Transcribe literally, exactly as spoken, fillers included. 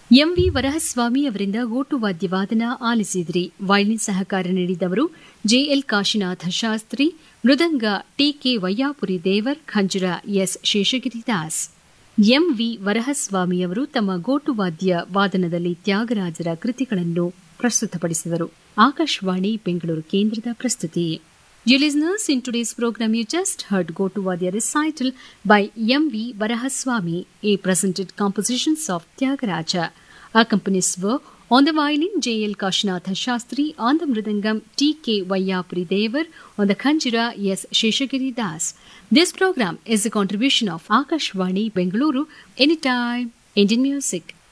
MV Varahaswamy ಅವರಿಂದ ಗೋಟುವಾದ್ಯ ವಾದನ ಆಲಿಸಿದ್ರಿ. Violin ಸಹಕಾರ ನೀಡಿದವರು ಜೆಎಲ್ ಕಾಶಿನಾಥ ಶಾಸ್ತ್ರಿ, ಮೃದಂಗ ಟಿಕೆ ವಯ್ಯಾಪುರಿ ದೇವರ್, ಖಂಜರ ಎಸ್ ಶೇಷಗಿರಿದಾಸ್. ಎಂವಿ ವರಹಸ್ವಾಮಿಯವರು ತಮ್ಮ ಗೋಟುವಾದ್ಯ ವಾದನದಲ್ಲಿ ತ್ಯಾಗರಾಜರ ಕೃತಿಗಳನ್ನು ಪ್ರಸ್ತುತಪಡಿಸಿದರು. ಆಕಾಶವಾಣಿ ಬೆಂಗಳೂರು ಕೇಂದ್ರದ ಪ್ರಸ್ತುತಿ. Dear listeners, in today's program you just heard Gotuvadya recital by M V Varahaswamy, a presented compositions of Tyagaraja. Accompanies were on the violin J L Kashinatha Shastri, on the mridangam T K Vayapuri Devar, on the khanjira S Sheshagiri Das. This program is a contribution of Akashvani Bengaluru, Anytime Indian Music.